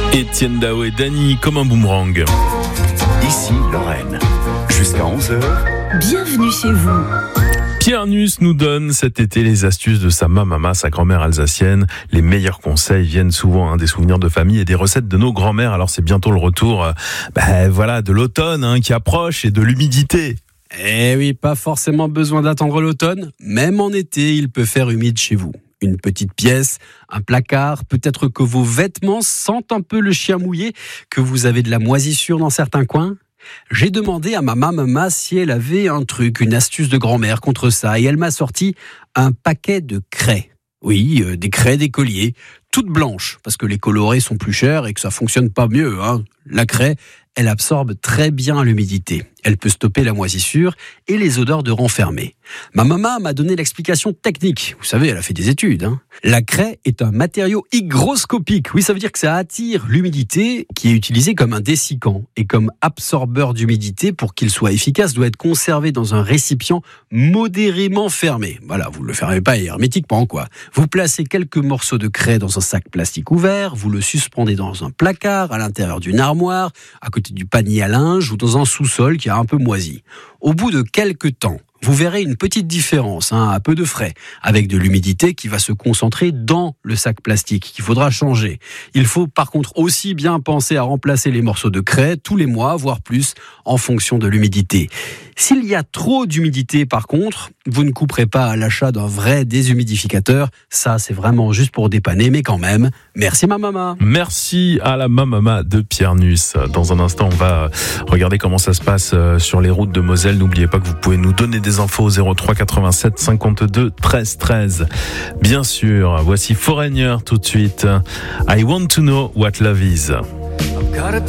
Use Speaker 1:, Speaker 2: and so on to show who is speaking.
Speaker 1: Étienne Dao et Dany comme un boomerang.
Speaker 2: Ici Lorraine, jusqu'à 11h.
Speaker 3: Bienvenue chez vous.
Speaker 1: Pierre Nuss nous donne cet été les astuces de sa maman, sa grand-mère alsacienne. Les meilleurs conseils viennent souvent des souvenirs de famille et des recettes de nos grands-mères. Alors c'est bientôt le retour de l'automne qui approche et de l'humidité.
Speaker 4: Eh oui, pas forcément besoin d'attendre l'automne. Même en été, il peut faire humide chez vous. Une petite pièce, un placard, peut-être que vos vêtements sentent un peu le chien mouillé, que vous avez de la moisissure dans certains coins. J'ai demandé à ma maman si elle avait un truc, une astuce de grand-mère contre ça, et elle m'a sorti un paquet de craies. Oui, des craies d'écolier, toutes blanches, parce que les colorés sont plus chers et que ça fonctionne pas mieux. La craie, elle absorbe très bien l'humidité. Elle peut stopper la moisissure et les odeurs de renfermé. Ma maman m'a donné l'explication technique. Vous savez, elle a fait des études. La craie est un matériau hygroscopique. Oui, ça veut dire que ça attire l'humidité qui est utilisée comme un dessicant. Et comme absorbeur d'humidité, pour qu'il soit efficace, doit être conservé dans un récipient modérément fermé. Voilà, vous ne le fermez pas hermétiquement, quoi. Vous placez quelques morceaux de craie dans un sac plastique ouvert, vous le suspendez dans un placard, à l'intérieur d'une armoire, à côté du panier à linge ou dans un sous-sol qui a un peu moisi. Au bout de quelques temps, vous verrez une petite différence, un peu de frais, avec de l'humidité qui va se concentrer dans le sac plastique, qu'il faudra changer. Il faut par contre aussi bien penser à remplacer les morceaux de craie tous les mois, voire plus, en fonction de l'humidité. S'il y a trop d'humidité par contre, vous ne couperez pas à l'achat d'un vrai déshumidificateur. Ça, c'est vraiment juste pour dépanner, mais quand même, merci ma maman.
Speaker 1: Merci à la maman de Pierre Nuss. Dans un instant, on va regarder comment ça se passe sur les routes de Moselle. N'oubliez pas que vous pouvez nous donner des infos au 03 87 52 13 13. Bien sûr, voici Foreigner tout de suite. I want to know what love is.
Speaker 5: I've got a